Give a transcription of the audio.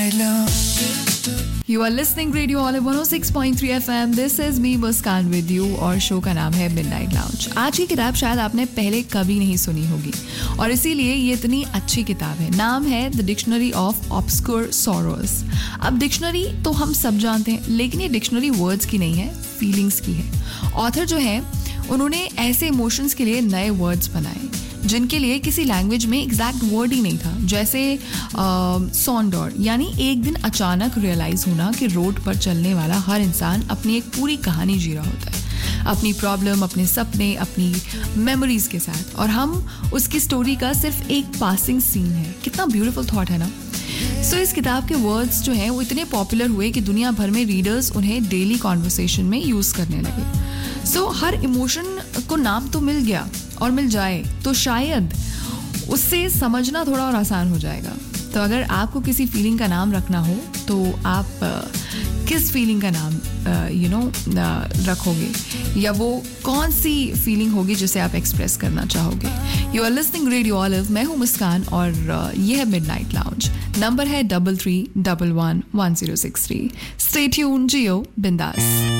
You are listening Radio Olive 106.3 FM. This is me Muskan with you और show का नाम है Midnight Lounge. आज की किताब शायद आपने पहले कभी नहीं सुनी होगी और इसीलिए ये इतनी अच्छी किताब है. नाम है The Dictionary of Obscure Sorrows. अब डिक्शनरी तो हम सब जानते हैं, लेकिन ये डिक्शनरी वर्ड्स की नहीं है, फीलिंग्स की है. ऑथर जो है उन्होंने ऐसे इमोशंस के लिए नए वर्ड्स बनाए जिनके लिए किसी लैंग्वेज में एग्जैक्ट वर्ड ही नहीं था. जैसे सॉन्डर, यानी एक दिन अचानक रियलाइज होना कि रोड पर चलने वाला हर इंसान अपनी एक पूरी कहानी जी रहा होता है, अपनी प्रॉब्लम, अपने सपने, अपनी मेमोरीज के साथ, और हम उसकी स्टोरी का सिर्फ एक पासिंग सीन है. कितना ब्यूटीफुल थॉट है ना. सो इस किताब के वर्ड्स जो हैं वो इतने पॉपुलर हुए कि दुनिया भर में रीडर्स उन्हें डेली कॉन्वर्सेशन में यूज़ करने लगे. सो हर इमोशन को नाम तो मिल गया और मिल जाए तो शायद उससे समझना थोड़ा और आसान हो जाएगा. तो अगर आपको किसी फीलिंग का नाम रखना हो तो आप किस फीलिंग का नाम रखोगे, या वो कौन सी फीलिंग होगी जिसे आप एक्सप्रेस करना चाहोगे. You are listening radio olive, मैं हूँ मुस्कान और ये है मिडनाइट लाउंज. नंबर है 33111063. स्टे ट्यून, जियो बिंदास.